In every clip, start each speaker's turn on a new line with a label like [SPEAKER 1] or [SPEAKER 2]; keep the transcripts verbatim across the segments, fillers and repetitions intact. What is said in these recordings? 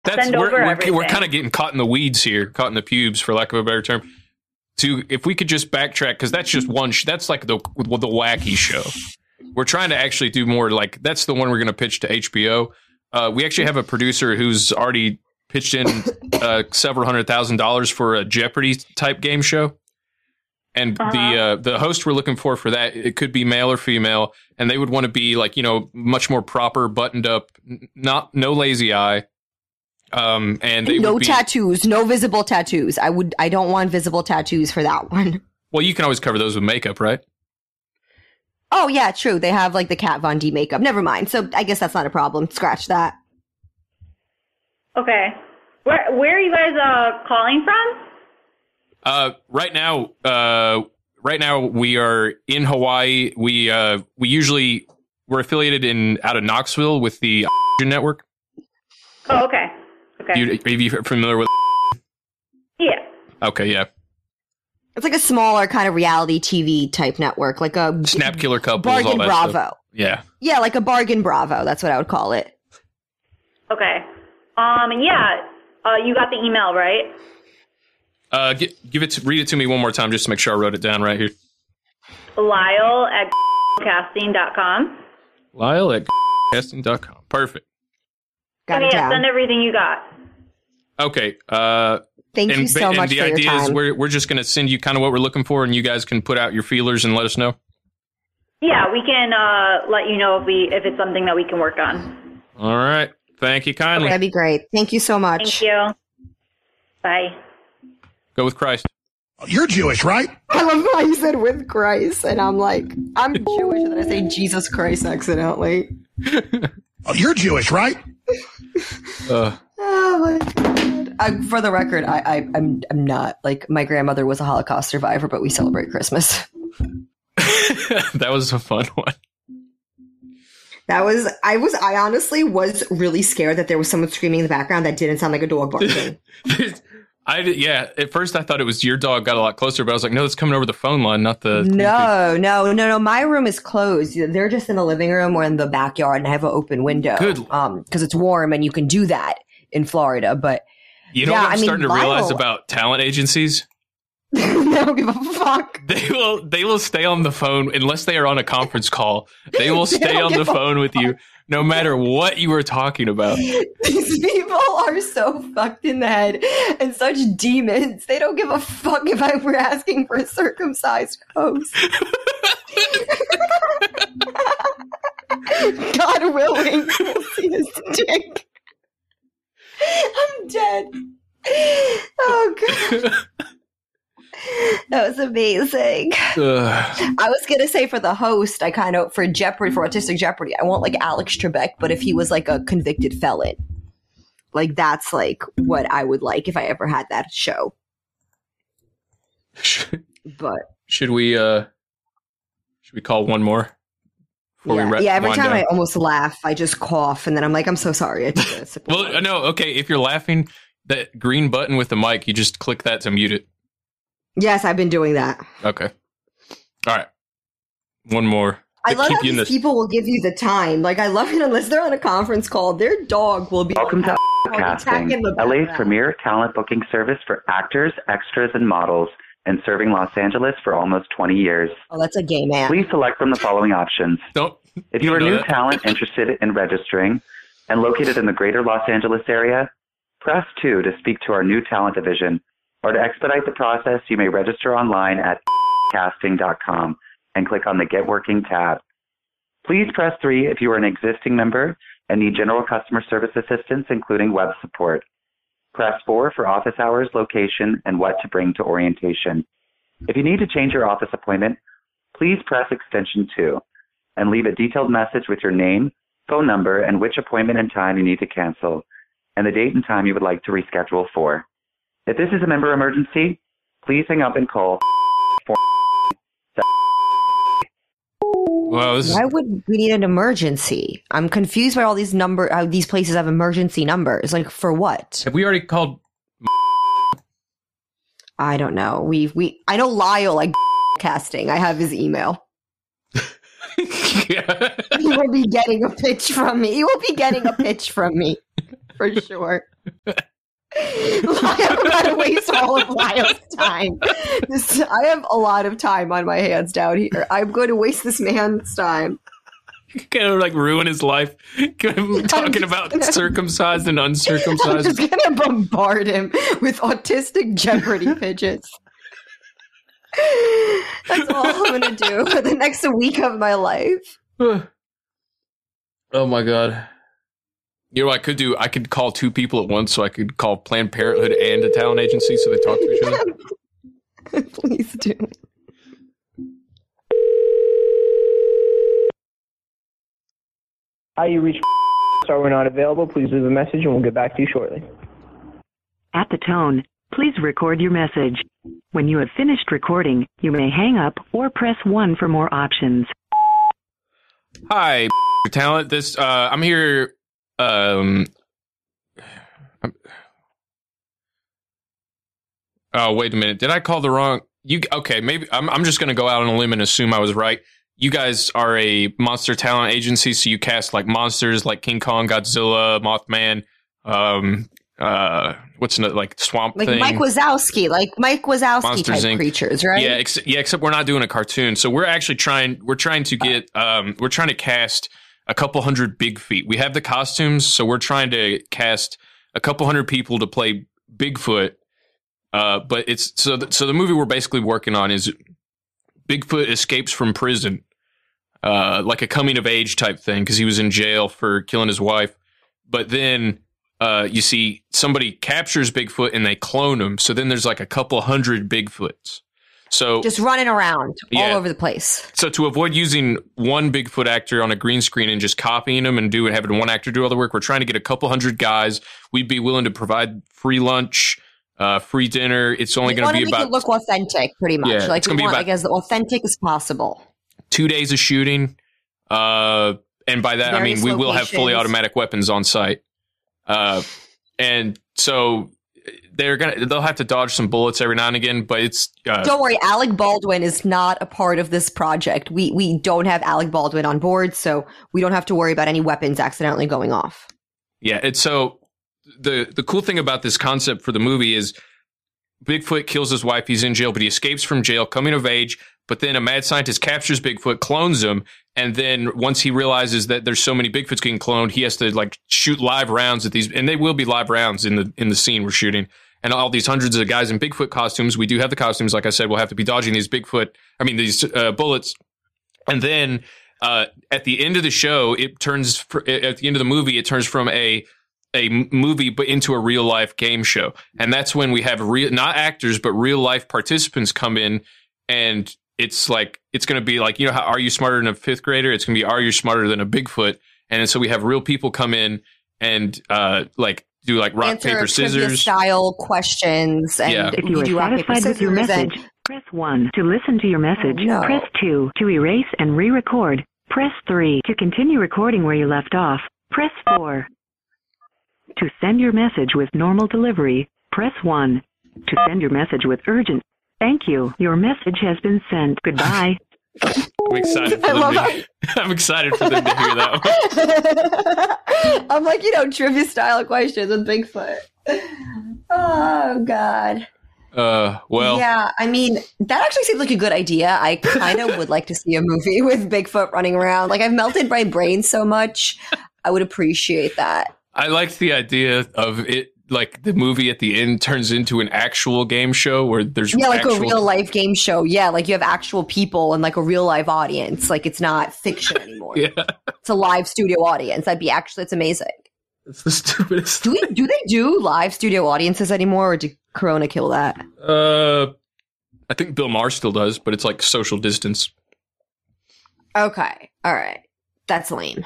[SPEAKER 1] That's
[SPEAKER 2] Send
[SPEAKER 1] we're
[SPEAKER 2] over
[SPEAKER 1] we're,
[SPEAKER 2] everything.
[SPEAKER 1] we're kind of getting caught in the weeds here, caught in the pubes, for lack of a better term. To if we could just backtrack, because that's just one. Sh- that's like the the wacky show. We're trying to actually do more. Like that's the one we're going to pitch to H B O. Uh, we actually have a producer who's already pitched in uh, several hundred thousand dollars for a Jeopardy type game show. And uh-huh. the uh, the host we're looking for for that, it could be male or female, and they would want to be like, you know, much more proper, buttoned up, not no lazy eye, um, and they
[SPEAKER 3] no
[SPEAKER 1] would be,
[SPEAKER 3] tattoos, no visible tattoos. I would, I don't want visible tattoos for that one.
[SPEAKER 1] Well, you can always cover those with makeup, right?
[SPEAKER 3] Oh yeah, true. They have like the Kat Von D makeup. Never mind. So I guess that's not a problem. Scratch that.
[SPEAKER 2] Okay, where where are you guys uh, calling from?
[SPEAKER 1] Uh, right now, uh, right now we are in Hawaii. We uh, we usually we're affiliated in out of Knoxville with the network.
[SPEAKER 2] Oh, okay. Okay.
[SPEAKER 1] You, are you familiar with?
[SPEAKER 2] Yeah.
[SPEAKER 1] Okay. Yeah.
[SPEAKER 3] It's like a smaller kind of reality T V type network, like a
[SPEAKER 1] Snap Killer Couples,
[SPEAKER 3] Bargain
[SPEAKER 1] all that
[SPEAKER 3] Bravo.
[SPEAKER 1] Stuff. Yeah.
[SPEAKER 3] Yeah, like a Bargain Bravo. That's what I would call it.
[SPEAKER 2] Okay. Um. Yeah. Uh. You got the email, right?
[SPEAKER 1] Uh, give, give it to, read it to me one more time just to make sure I wrote it down right here.
[SPEAKER 2] Lyle at casting dot com.
[SPEAKER 1] Lyle at casting dot com. Perfect.
[SPEAKER 3] Got
[SPEAKER 2] okay,
[SPEAKER 3] it
[SPEAKER 2] yeah,
[SPEAKER 3] down.
[SPEAKER 2] send everything you got.
[SPEAKER 1] Okay. Uh,
[SPEAKER 3] Thank
[SPEAKER 1] and,
[SPEAKER 3] you so
[SPEAKER 1] and
[SPEAKER 3] much
[SPEAKER 1] the
[SPEAKER 3] for your
[SPEAKER 1] idea
[SPEAKER 3] time.
[SPEAKER 1] is we're, we're just going to send you kind of what we're looking for, and you guys can put out your feelers and let us know.
[SPEAKER 2] Yeah, we can uh, let you know if we if it's something that we can work on.
[SPEAKER 1] All right. Thank you kindly.
[SPEAKER 3] That'd be great. Thank you so much.
[SPEAKER 2] Thank you. Bye.
[SPEAKER 1] Go with Christ.
[SPEAKER 4] You're Jewish, right?
[SPEAKER 3] I love how you said with Christ, and I'm like, I'm Jewish, and then I say Jesus Christ accidentally.
[SPEAKER 4] Oh, you're Jewish, right?
[SPEAKER 1] Uh,
[SPEAKER 3] oh my god! I, for the record, I, I, I'm, I'm not. Like, my grandmother was a Holocaust survivor, but we celebrate Christmas.
[SPEAKER 1] that was a fun one.
[SPEAKER 3] That was, I was, I honestly was really scared that there was someone screaming in the background that didn't sound like a dog barking.
[SPEAKER 1] I did, yeah. At first, I thought it was your dog got a lot closer, but I was like, no, it's coming over the phone line, not the.
[SPEAKER 3] No, no, no, no. My room is closed. They're just in the living room or in the backyard, and I have an open window.
[SPEAKER 1] Good.
[SPEAKER 3] Um, because it's warm, and you can do that in Florida. But
[SPEAKER 1] you know
[SPEAKER 3] yeah,
[SPEAKER 1] what I'm
[SPEAKER 3] I mean,
[SPEAKER 1] starting to
[SPEAKER 3] Lyle,
[SPEAKER 1] realize about talent agencies?
[SPEAKER 3] they don't give a fuck.
[SPEAKER 1] They will. They will stay on the phone unless they are on a conference call. They will
[SPEAKER 3] They
[SPEAKER 1] stay
[SPEAKER 3] don't
[SPEAKER 1] on the
[SPEAKER 3] give a
[SPEAKER 1] phone with you, no matter what you were talking about.
[SPEAKER 3] These people are so fucked in the head and such demons. They don't give a fuck if I were asking for a circumcised host. God willing, we'll see his dick. I'm dead. Oh, God. That was amazing.
[SPEAKER 1] Ugh.
[SPEAKER 3] I was gonna say for the host, I kind of for Jeopardy for Autistic Jeopardy, I want like Alex Trebek, but if he was like a convicted felon, like that's like what I would like if I ever had that show. But
[SPEAKER 1] should we? uh Should we call one more?
[SPEAKER 3] Yeah,
[SPEAKER 1] we re-
[SPEAKER 3] yeah, every time
[SPEAKER 1] down?
[SPEAKER 3] I almost laugh, I just cough, and then I'm like, I'm so sorry. I took a sip of
[SPEAKER 1] Well,
[SPEAKER 3] water.
[SPEAKER 1] no, okay. If you're laughing, that green button with the mic, you just click that to mute it.
[SPEAKER 3] Yes, I've been doing that.
[SPEAKER 1] Okay. All right. One more.
[SPEAKER 3] I
[SPEAKER 1] To
[SPEAKER 3] love
[SPEAKER 1] keep
[SPEAKER 3] how
[SPEAKER 1] you in
[SPEAKER 3] these
[SPEAKER 1] the-
[SPEAKER 3] people will give you the time. Like, I love it unless they're on a conference call. Their dog will be
[SPEAKER 5] Welcome
[SPEAKER 3] like,
[SPEAKER 5] to Casting, L A's premier talent booking service for actors, extras, and models, and serving Los Angeles for almost twenty years.
[SPEAKER 3] Oh, that's a gay man.
[SPEAKER 5] Please select from the following options.
[SPEAKER 1] Don't.
[SPEAKER 5] If you
[SPEAKER 1] don't
[SPEAKER 5] are
[SPEAKER 1] know
[SPEAKER 5] new
[SPEAKER 1] that.
[SPEAKER 5] talent interested in registering and located in the greater Los Angeles area, press two to speak to our new talent division, or to expedite the process, you may register online at casting dot com and click on the Get Working tab. Please press three if you are an existing member and need general customer service assistance, including web support. Press four for office hours, location, and what to bring to orientation. If you need to change your office appointment, please press extension two and leave a detailed message with your name, phone number, and which appointment and time you need to cancel, and the date and time you would like to reschedule for. If this is a member emergency, please hang up and call.
[SPEAKER 1] Well, this is,
[SPEAKER 3] Why would we need an emergency? I'm confused by all these number. How these places have emergency numbers. Like for what?
[SPEAKER 1] have we already called?
[SPEAKER 3] I don't know. We we. I know Lyle like casting. I have his email.
[SPEAKER 1] Yeah.
[SPEAKER 3] He will be getting a pitch from me. He will be getting a pitch from me for sure. I'm about to waste all of Lyle's time. This, I have a lot of time on my hands down here. I'm going to waste this man's time.
[SPEAKER 1] Kind of like ruin his life. Talking about
[SPEAKER 3] gonna,
[SPEAKER 1] circumcised and uncircumcised.
[SPEAKER 3] I'm just gonna bombard him with autistic Jeopardy pitches. That's all I'm gonna do for the next week of my life.
[SPEAKER 1] Oh my god. You know what I could do? I could call two people at once, so I could call Planned Parenthood and a talent agency so they talk to each other.
[SPEAKER 3] Please do.
[SPEAKER 6] Hi, you reached sorry we're not available. Please leave a message and we'll get back to you shortly.
[SPEAKER 7] At the tone, please record your message. When you have finished recording, you may hang up or press one for more options.
[SPEAKER 1] Hi, talent. This uh, I'm here. Um, I'm, oh, wait a minute. Did I call the wrong? You okay? Maybe I'm. I'm just gonna go out on a limb and assume I was right. You guys are a monster talent agency, so you cast like monsters like King Kong, Godzilla, Mothman. Um, uh, what's another, like Swamp
[SPEAKER 3] like
[SPEAKER 1] Thing?
[SPEAKER 3] Mike Wazowski, like Mike Wazowski
[SPEAKER 1] Monsters,
[SPEAKER 3] type
[SPEAKER 1] Incorporated.
[SPEAKER 3] creatures, right?
[SPEAKER 1] Yeah, ex- yeah. Except we're not doing a cartoon, so we're actually trying. We're trying to get. Um, we're trying to cast a couple hundred Big Feet. We have the costumes, so we're trying to cast a couple hundred people to play Bigfoot. Uh, but it's so. Th- so the movie we're basically working on is Bigfoot escapes from prison, uh, like a coming of age type thing, because he was in jail for killing his wife. But then, uh, you see, somebody captures Bigfoot and they clone him. So then there's like a couple hundred Bigfoots. So
[SPEAKER 3] just running around
[SPEAKER 1] yeah.
[SPEAKER 3] all over the place.
[SPEAKER 1] So to avoid using one Bigfoot actor on a green screen and just copying them and do having one actor do all the work, we're trying to get a couple hundred guys. We'd be willing to provide free lunch, uh, free dinner. It's only going to be
[SPEAKER 3] make
[SPEAKER 1] about
[SPEAKER 3] it look authentic, pretty much.
[SPEAKER 1] Yeah,
[SPEAKER 3] like
[SPEAKER 1] it's
[SPEAKER 3] we
[SPEAKER 1] gonna be
[SPEAKER 3] want
[SPEAKER 1] about-
[SPEAKER 3] like as authentic as possible.
[SPEAKER 1] two days of shooting. Uh, and by that,
[SPEAKER 3] Various
[SPEAKER 1] I mean, we will have fully
[SPEAKER 3] locations.
[SPEAKER 1] automatic weapons on site. Uh, and so they're going to, they'll have to dodge some bullets every now and again, but it's, uh,
[SPEAKER 3] Don't worry, Alec Baldwin is not a part of this project. We we don't have Alec Baldwin on board, so we don't have to worry about any weapons accidentally going off.
[SPEAKER 1] yeah. It's so the, the cool thing about this concept for the movie is Bigfoot kills his wife. He's in jail, but he escapes from jail, coming of age. But then a mad scientist captures Bigfoot, clones him, and then once he realizes that there's so many Bigfoots getting cloned, he has to like shoot live rounds at these, and they will be live rounds in the in the scene we're shooting. And all these hundreds of guys in Bigfoot costumes. We do have the costumes, like I said. We'll have to be dodging these Bigfoot, I mean these uh, bullets. And then uh, at the end of the show, it turns fr- at the end of the movie, it turns from a a movie but into a real life game show, and that's when we have real not actors but real life participants come in. And it's like, it's going to be like, you know, how Are You Smarter Than a Fifth Grader? It's going to be Are You Smarter Than a Bigfoot? And so we have real people come in and uh, like do like rock,
[SPEAKER 3] Answer
[SPEAKER 1] paper,
[SPEAKER 3] trivia
[SPEAKER 1] scissors.
[SPEAKER 3] style questions, and
[SPEAKER 1] Yeah.
[SPEAKER 7] If you
[SPEAKER 3] we
[SPEAKER 7] are
[SPEAKER 3] do rock, paper,
[SPEAKER 7] satisfied with your
[SPEAKER 3] scissors,
[SPEAKER 7] message,
[SPEAKER 3] and
[SPEAKER 7] press one. To listen to your message,
[SPEAKER 3] Oh, no.
[SPEAKER 7] press two. To erase and re-record, press three. To continue recording where you left off, press four. To send your message with normal delivery, press one. To send your message with urgent, thank you. Your message has been sent. Goodbye.
[SPEAKER 1] I'm excited for
[SPEAKER 3] I
[SPEAKER 1] them
[SPEAKER 3] love
[SPEAKER 1] to, I'm excited for them to hear that one.
[SPEAKER 3] I'm like, you know, trivia style questions with Bigfoot. Oh God.
[SPEAKER 1] Uh, well,
[SPEAKER 3] yeah, I mean, that actually seems like a good idea. I kind of would like to see a movie with Bigfoot running around. Like, I've melted my brain so much. I would appreciate that.
[SPEAKER 1] I liked the idea of it. Like the movie at the end turns into an actual game show where there's
[SPEAKER 3] Yeah, like
[SPEAKER 1] actual,
[SPEAKER 3] a real life game show. Yeah, like you have actual people and like a real live audience. Like it's not fiction anymore.
[SPEAKER 1] Yeah,
[SPEAKER 3] It's a live studio audience. That'd be actually, it's amazing.
[SPEAKER 1] it's the stupidest.
[SPEAKER 3] Do we do they do live studio audiences anymore, or did Corona kill that?
[SPEAKER 1] Uh, I think Bill Maher still does, but it's like social distance.
[SPEAKER 3] Okay, all right, that's lame.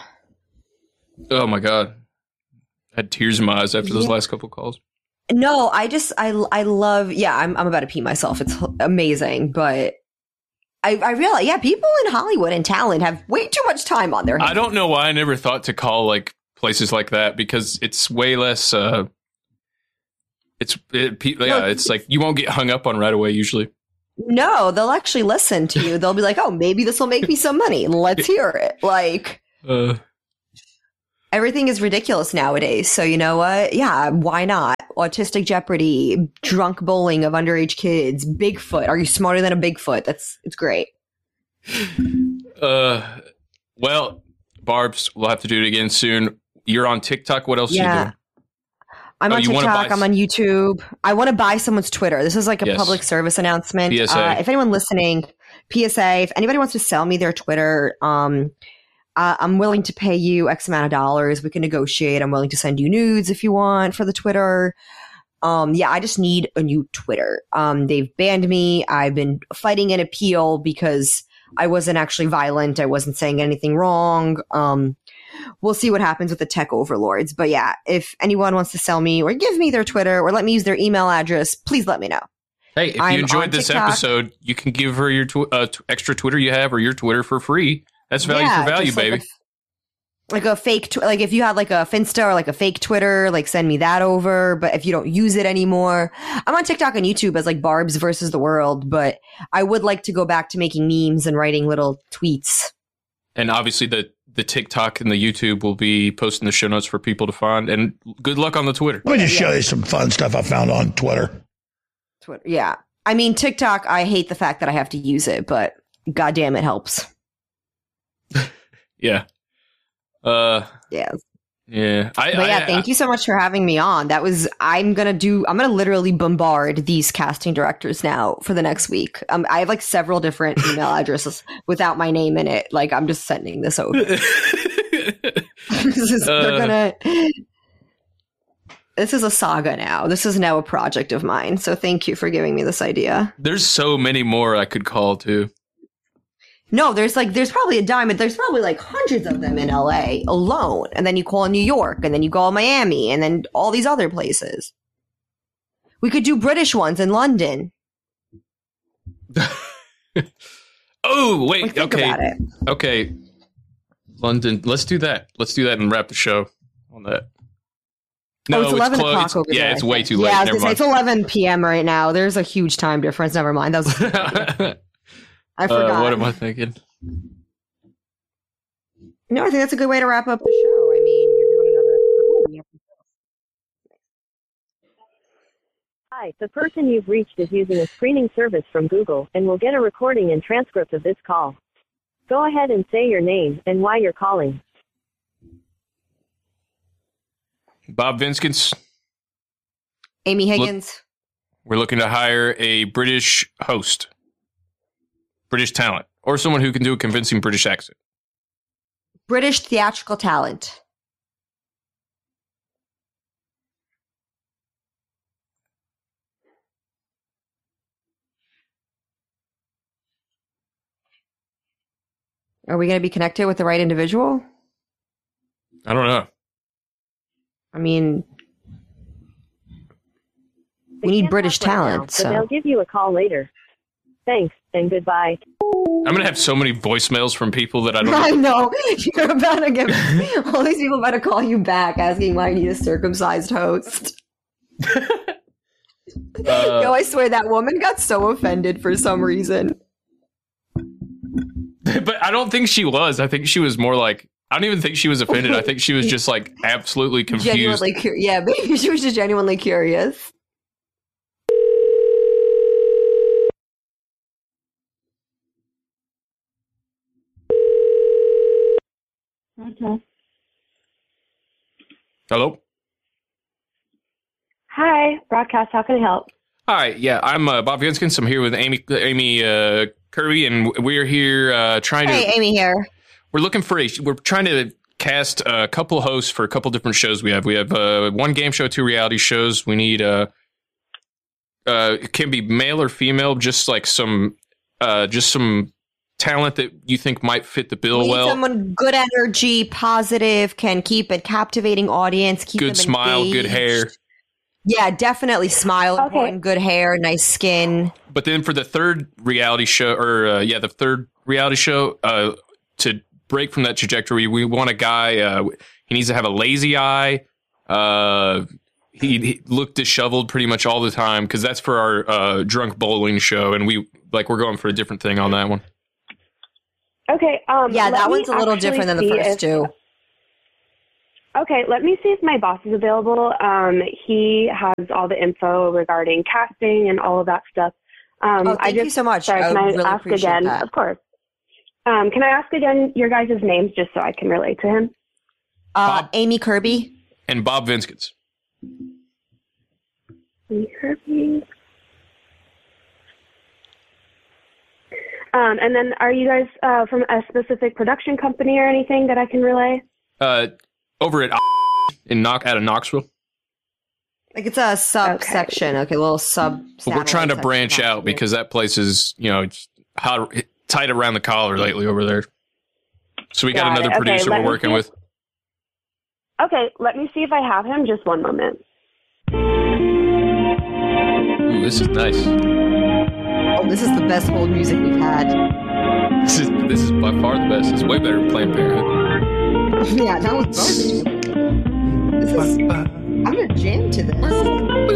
[SPEAKER 1] Oh my god, I had tears in my eyes after those
[SPEAKER 3] Yeah.
[SPEAKER 1] last couple calls.
[SPEAKER 3] No, I just I I love. Yeah, I'm I'm about to pee myself. It's amazing, but I I realize yeah, people in Hollywood and talent have way too much time on their hands.
[SPEAKER 1] I don't know why I never thought to call like places like that because it's way less. Uh, it's it, pe- yeah,
[SPEAKER 3] No,
[SPEAKER 1] it's like you won't get hung up on right away usually.
[SPEAKER 3] No, they'll actually listen to you. They'll be like, "Oh, maybe this will make me some money. Let's hear it." Like,
[SPEAKER 1] Uh,
[SPEAKER 3] Everything is ridiculous nowadays. So you know what? Yeah, why not? Autistic Jeopardy, drunk bowling of underage kids, Bigfoot. Are you smarter than a Bigfoot? That's it's great.
[SPEAKER 1] Uh, well, Barb's, we'll have to do it again soon. You're on TikTok. What else
[SPEAKER 3] Yeah.
[SPEAKER 1] are you doing?
[SPEAKER 3] I'm
[SPEAKER 1] Oh,
[SPEAKER 3] on
[SPEAKER 1] you wanna
[SPEAKER 3] TikTok.
[SPEAKER 1] buy-
[SPEAKER 3] I'm on YouTube. I want to buy someone's Twitter. This is like a
[SPEAKER 1] Yes.
[SPEAKER 3] public service announcement.
[SPEAKER 1] P S A.
[SPEAKER 3] Uh, if anyone listening, P S A, if anybody wants to sell me their Twitter, um, uh, I'm willing to pay you X amount of dollars. We can negotiate. I'm willing to send you nudes if you want for the Twitter. Um, yeah, I just need a new Twitter. Um, they've banned me. I've been fighting an appeal because I wasn't actually violent. I wasn't saying anything wrong. Um, we'll see what happens with the tech overlords. But yeah, if anyone wants to sell me or give me their Twitter or let me use their email address, please let me know.
[SPEAKER 1] Hey, if
[SPEAKER 3] I'm
[SPEAKER 1] you enjoyed
[SPEAKER 3] on
[SPEAKER 1] this
[SPEAKER 3] TikTok.
[SPEAKER 1] episode, you can give her your tw- uh, t- extra Twitter you have or your Twitter for free. That's value
[SPEAKER 3] Yeah,
[SPEAKER 1] for value,
[SPEAKER 3] just like
[SPEAKER 1] baby.
[SPEAKER 3] a- Like a fake, tw- like if you had like a Finsta or like a fake Twitter, like send me that over. But if you don't use it anymore, I'm on TikTok and YouTube as like Barb's versus the world. But I would like to go back to making memes and writing little tweets.
[SPEAKER 1] And obviously, the, the TikTok and the YouTube will be posting the show notes for people to find. And good luck on the Twitter.
[SPEAKER 4] Let me just show you some fun stuff I found on Twitter.
[SPEAKER 3] Twitter, yeah. I mean TikTok. I hate the fact that I have to use it, but goddamn, it helps.
[SPEAKER 1] Yeah. Uh,
[SPEAKER 3] Yeah.
[SPEAKER 1] yeah. I,
[SPEAKER 3] But yeah,
[SPEAKER 1] I,
[SPEAKER 3] thank you so much for having me on. That was, I'm going to do, I'm going to literally bombard these casting directors now for the next week. Um, I have like several different email addresses without my name in it. Like, I'm just sending this over. this is,
[SPEAKER 1] Uh.
[SPEAKER 3] they're gonna, this is a saga now. This is now a project of mine. So thank you for giving me this idea.
[SPEAKER 1] There's so many more I could call too.
[SPEAKER 3] No, there's like, there's probably a diamond. There's probably like hundreds of them in L A alone. And then you call New York and then you call Miami and then all these other places. We could do British ones in London.
[SPEAKER 1] Oh, wait.
[SPEAKER 3] Like, think
[SPEAKER 1] okay.
[SPEAKER 3] about it.
[SPEAKER 1] Okay. London. Let's do that. Let's do that and wrap the show on that.
[SPEAKER 3] oh, it's eleven
[SPEAKER 1] clo-
[SPEAKER 3] o'clock
[SPEAKER 1] it's-
[SPEAKER 3] over
[SPEAKER 1] yeah,
[SPEAKER 3] there.
[SPEAKER 1] it's way too
[SPEAKER 3] Yeah,
[SPEAKER 1] late.
[SPEAKER 3] I was
[SPEAKER 1] Never
[SPEAKER 3] gonna say, it's eleven p.m. right now. There's a huge time difference. Never mind. That was
[SPEAKER 1] mind.
[SPEAKER 3] I forgot.
[SPEAKER 1] Uh, what am I thinking?
[SPEAKER 3] No, I think that's a good way to wrap up the show. I mean, you're doing another. Ooh, yeah.
[SPEAKER 8] Hi, the person you've reached is using a screening service from Google and will get a recording and transcript of this call. Go ahead and say your name and why you're calling.
[SPEAKER 1] Bob Vinskins.
[SPEAKER 3] Amy Higgins.
[SPEAKER 1] We're looking to hire a British host, British talent, or someone who can do a convincing British accent.
[SPEAKER 3] British theatrical talent. Are we going to be connected with the right individual?
[SPEAKER 1] I don't know.
[SPEAKER 3] I mean, we need British talent.
[SPEAKER 8] But
[SPEAKER 3] So
[SPEAKER 8] they'll give you a call later. Thanks and goodbye.
[SPEAKER 1] I'm going to have so many voicemails from people that I don't
[SPEAKER 3] I
[SPEAKER 1] know.
[SPEAKER 3] know you're about to get all these people about to call you back asking why you need a circumcised host.
[SPEAKER 1] Uh,
[SPEAKER 3] Yo, I swear that woman got so offended for some reason.
[SPEAKER 1] But I don't think she was. I think she was more like, I don't even think she was offended. I think she was just like absolutely confused.
[SPEAKER 3] Genuinely curious. Yeah, maybe she was just genuinely curious.
[SPEAKER 8] Okay.
[SPEAKER 1] Hello?
[SPEAKER 8] Hi, broadcast. How can I help?
[SPEAKER 1] Hi, yeah, I'm uh, Bob Vinskins. I'm here with Amy Amy uh, Kirby, and we're here uh, trying to.
[SPEAKER 3] Hey, Amy here.
[SPEAKER 1] We're looking for a. We're trying to cast a couple hosts for a couple different shows we have. We have uh, one game show, two reality shows. We need uh, uh, it can be male or female, just like some, uh, just some talent that you think might fit the bill
[SPEAKER 3] We need
[SPEAKER 1] well.
[SPEAKER 3] someone good energy, positive, can keep a captivating audience, keep
[SPEAKER 1] Good
[SPEAKER 3] them
[SPEAKER 1] smile, good
[SPEAKER 3] engaged.
[SPEAKER 1] hair.
[SPEAKER 3] Yeah, definitely smile.
[SPEAKER 8] Okay.
[SPEAKER 3] Important, good hair, nice skin.
[SPEAKER 1] But then for the third reality show, or uh, yeah, the third reality show, uh, to break from that trajectory, we want a guy. Uh, he needs to have a lazy eye. Uh, he, he looked disheveled pretty much all the time because that's for our uh, drunk bowling show, and we like we're going for a different thing on that one.
[SPEAKER 8] Okay. Um,
[SPEAKER 3] Yeah,
[SPEAKER 8] let
[SPEAKER 3] that
[SPEAKER 8] me
[SPEAKER 3] one's a little
[SPEAKER 8] actually
[SPEAKER 3] different than the
[SPEAKER 8] see
[SPEAKER 3] first
[SPEAKER 8] if-
[SPEAKER 3] two.
[SPEAKER 9] Okay, let me see if my boss is available. Um, he has all the info regarding casting and all of that stuff. Um,
[SPEAKER 3] oh, thank
[SPEAKER 9] I just,
[SPEAKER 3] you so much.
[SPEAKER 9] Sorry,
[SPEAKER 3] I
[SPEAKER 9] can I
[SPEAKER 3] really
[SPEAKER 9] ask
[SPEAKER 3] appreciate
[SPEAKER 9] again?
[SPEAKER 3] that.
[SPEAKER 9] Of course. Um, can I ask again your guys' names just so I can relate to him?
[SPEAKER 3] Uh,
[SPEAKER 1] Bob.
[SPEAKER 3] Amy Kirby.
[SPEAKER 1] And Bob Vinskins.
[SPEAKER 9] Amy Kirby. Um, and then are you guys uh, from a specific production company or anything that I can relay?
[SPEAKER 1] Uh, over at in Knox out of Knoxville.
[SPEAKER 3] Like it's a subsection, okay, okay a little sub.
[SPEAKER 1] But we're trying to branch out because that place is, you know, it's hot, tight around the collar lately over there. So we got, got another it. producer okay, we're working with.
[SPEAKER 9] Okay, let me see if I have him. Just one moment.
[SPEAKER 1] Ooh, this is nice.
[SPEAKER 3] Oh, this is the best hold music we've had.
[SPEAKER 1] This is this is by far the best. It's way better than Planned Parenthood.
[SPEAKER 3] Yeah, that was garbage. This is, I'm gonna jam to this.